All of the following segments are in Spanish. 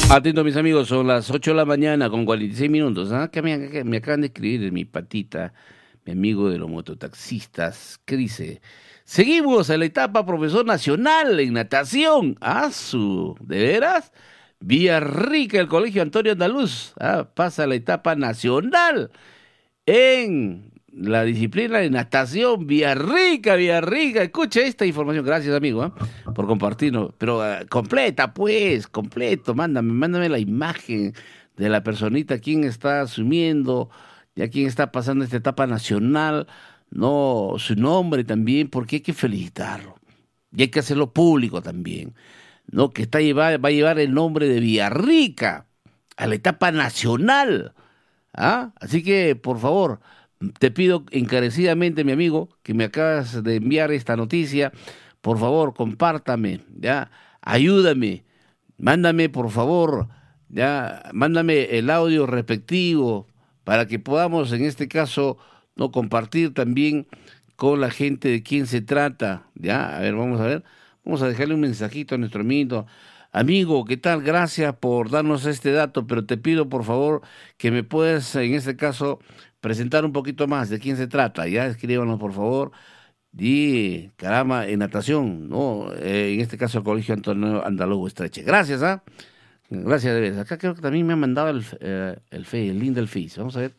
Atento, mis amigos, son las 8 de la mañana con 46 minutos. ¿Ah? Que me acaban de escribir mi patita, mi amigo de los mototaxistas, que dice: seguimos a la etapa profesor nacional en natación. ¿De veras? Villarrica, el Colegio Antonio Andaluz. Pasa a la etapa nacional en la disciplina de natación. Villarrica. Escucha esta información. Gracias, amigo, por compartirnos. Pero completa, pues, completo. Mándame la imagen de la personita, quién está asumiendo, ya quién está pasando esta etapa nacional, no, su nombre también, porque hay que felicitarlo. Y hay que hacerlo público también, ¿no? Que va a llevar el nombre de Villarrica a la etapa nacional. Así que, por favor, te pido encarecidamente, mi amigo, que me acabas de enviar esta noticia, por favor, compártame, ¿ya? Ayúdame, mándame, por favor, ¿ya? Mándame el audio respectivo para que podamos, en este caso, no compartir también con la gente de quién se trata, ¿ya? A ver, vamos a dejarle un mensajito a nuestro amigo. Amigo, ¿qué tal? Gracias por darnos este dato, pero te pido, por favor, que me puedas, en este caso, presentar un poquito más de quién se trata. Ya, escríbanos, por favor. Y, caramba, en natación, ¿no? En este caso, el Colegio Antonio Andaluz Estreche. Gracias, Gracias, de veras. Acá creo que también me han mandado el link del Face. Vamos a ver.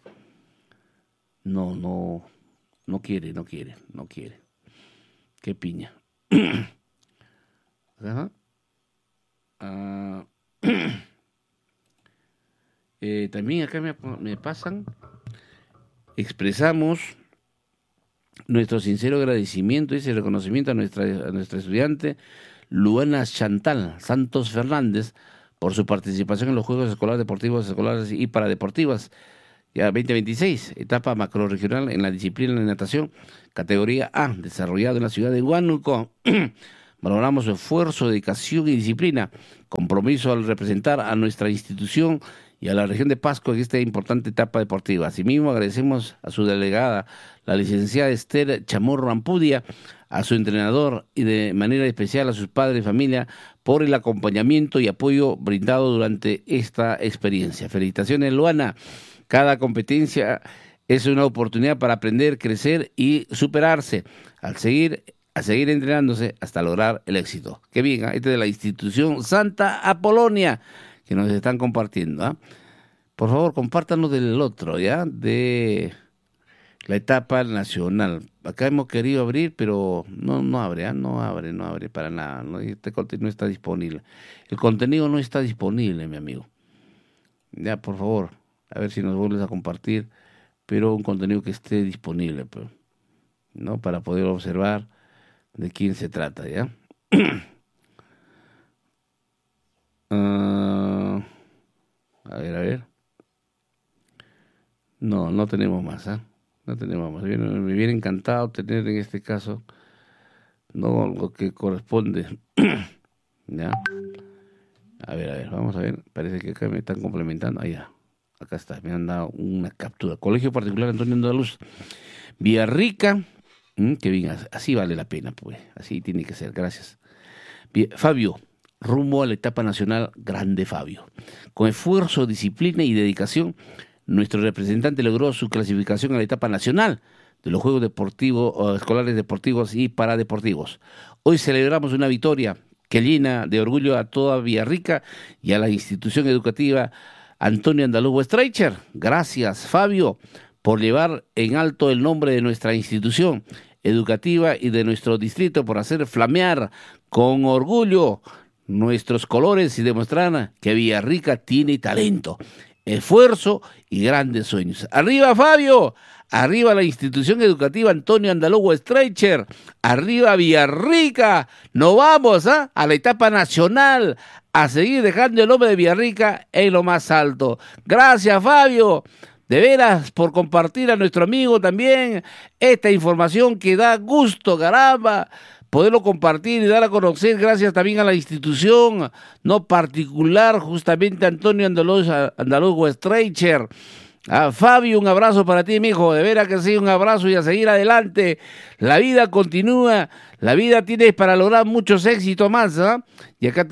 No quiere. Qué piña. Ajá. También acá me pasan. Expresamos nuestro sincero agradecimiento y ese reconocimiento a nuestra estudiante Luana Chantal Santos Fernández por su participación en los Juegos Escolares Deportivos, Escolares y Paradeportivas ya 2026, etapa macrorregional en la disciplina de natación, categoría A, desarrollado en la ciudad de Huánuco. Valoramos su esfuerzo, dedicación y disciplina, compromiso al representar a nuestra institución y a la región de Pasco en esta importante etapa deportiva. Asimismo, agradecemos a su delegada, la licenciada Esther Chamorro Ampudia, a su entrenador y de manera especial a sus padres y familia por el acompañamiento y apoyo brindado durante esta experiencia. Felicitaciones, Luana. Cada competencia es una oportunidad para aprender, crecer y superarse, a seguir entrenándose hasta lograr el éxito. Qué bien, este es de la institución Santa Apolonia, que nos están compartiendo. Por favor, compártanos del otro, ¿ya? De la etapa nacional. Acá hemos querido abrir, pero no abre para nada. Este contenido no está disponible. El contenido no está disponible, mi amigo. Ya, por favor, a ver si nos vuelves a compartir, pero un contenido que esté disponible, pues, ¿no? Para poder observar de quién se trata, ¿ya? A ver. No tenemos más, No tenemos más. Me viene encantado tener en este caso, no lo que corresponde, ¿ya? A ver, vamos a ver. Parece que acá me están complementando. Ahí ya. Acá está, me han dado una captura. Colegio Particular Antonio Andaluz Villarrica. Qué bien, así vale la pena, pues. Así tiene que ser, gracias. Fabio, rumbo a la etapa nacional, grande Fabio. Con esfuerzo, disciplina y dedicación, nuestro representante logró su clasificación a la etapa nacional de los Juegos Deportivos, Escolares Deportivos y Paradeportivos. Hoy celebramos una victoria que llena de orgullo a toda Villarrica y a la institución educativa Antonio Andaluz Streicher. Gracias, Fabio, por llevar en alto el nombre de nuestra institución educativa y de nuestro distrito, por hacer flamear con orgullo nuestros colores y demostrar que Villarrica tiene talento, esfuerzo y grandes sueños. ¡Arriba, Fabio! ¡Arriba la institución educativa Antonio Andaluz Streicher! ¡Arriba Villarrica! ¡Nos vamos a la etapa nacional! A seguir dejando el nombre de Villarrica en lo más alto. Gracias, Fabio, de veras, por compartir a nuestro amigo también esta información que da gusto, caramba, poderlo compartir y dar a conocer. Gracias también a la institución no particular, justamente Antonio Andaluz Streicher, Fabio, un abrazo para ti, mijo. De veras que sí, un abrazo y a seguir adelante. La vida continúa. La vida tienes para lograr muchos éxitos más, ¿ah? Y acá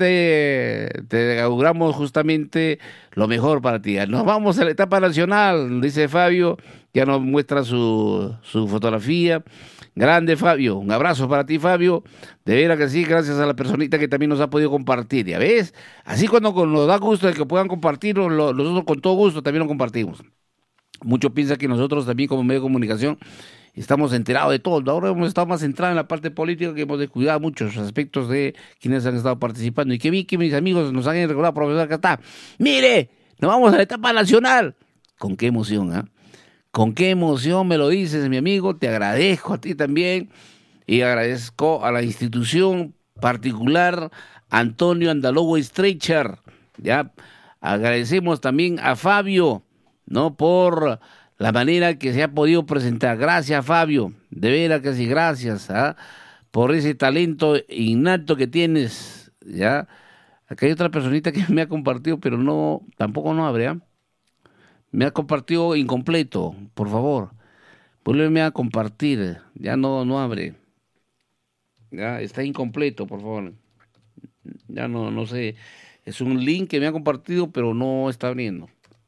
te auguramos justamente lo mejor para ti. Nos vamos a la etapa nacional, dice Fabio. Ya nos muestra su fotografía. Grande, Fabio. Un abrazo para ti, Fabio. De veras que sí, gracias a la personita que también nos ha podido compartir. ¿Ya ves? Así cuando nos da gusto de que puedan compartirlo, nosotros con todo gusto también lo compartimos. Muchos piensan que nosotros también como medio de comunicación estamos enterados de todo. Ahora hemos estado más centrados en la parte política, que hemos descuidado muchos aspectos de quienes han estado participando. Y que vi que mis amigos nos han recordado, profesor, acá está. ¡Mire! ¡Nos vamos a la etapa nacional! Con qué emoción, ¿ah? Con qué emoción me lo dices, mi amigo. Te agradezco a ti también. Y agradezco a la institución particular Antonio Andalogo Streicher. ¿Ya? Agradecemos también a Fabio, ¿no? Por la manera que se ha podido presentar. Gracias, Fabio. De veras que sí, gracias, ¿ah? Por ese talento innato que tienes, ¿ya? Acá hay otra personita que me ha compartido, pero no, tampoco no abre, ¿ah? Me ha compartido incompleto, por favor. Vuélveme a compartir. Ya no abre. Ya está incompleto, por favor. Ya no sé. Es un link que me ha compartido, pero no está abriendo.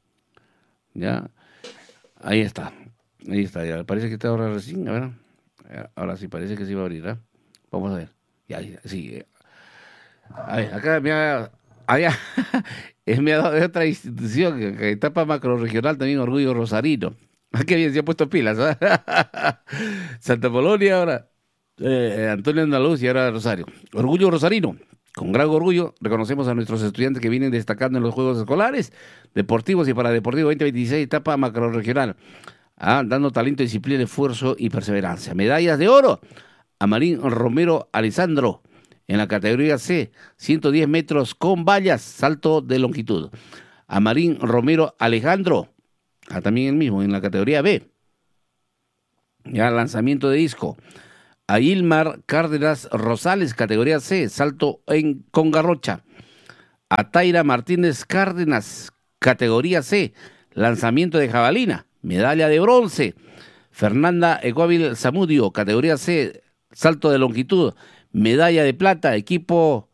Ya. Ahí está. Ahí está. Ya parece que está ahora recién. A ver. Ahora sí, parece que sí va a abrir, ¿eh? Vamos a ver. Ya, sí. A ver, acá me ha... Allá, me ha dado de otra institución, que etapa macroregional también, Orgullo Rosarino. Qué bien, se ha puesto pilas, ¿eh? Santa Polonia ahora, Antonio Andaluz y ahora Rosario. Orgullo Rosarino. Con gran orgullo reconocemos a nuestros estudiantes que vienen destacando en los Juegos Escolares, Deportivos y Paradeportivos 2026, etapa macroregional, dando talento, disciplina, esfuerzo y perseverancia. Medallas de oro a Marín Romero Alessandro en la categoría C, 110 metros con vallas, salto de longitud. A Marín Romero Alejandro, también el mismo, en la categoría B, ya lanzamiento de disco. A Ilmar Cárdenas Rosales, categoría C, salto con garrocha. A Taira Martínez Cárdenas, categoría C, lanzamiento de jabalina, medalla de bronce. Fernanda Eguávil Zamudio, categoría C, salto de longitud, medalla de plata. Equipo